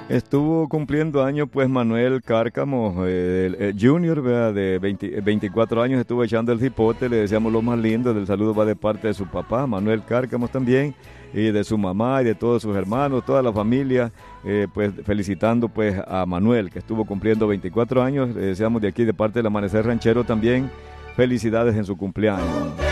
Estuvo cumpliendo años pues Manuel Cárcamo, el Junior, ¿verdad? De 24 años, estuvo echando el cipote, le deseamos lo más lindo, el saludo va de parte de su papá, Manuel Cárcamo también, y de su mamá y de todos sus hermanos, toda la familia, pues felicitando pues a Manuel, que estuvo cumpliendo 24 años, le deseamos de aquí de parte del Amanecer Ranchero también, felicidades en su cumpleaños.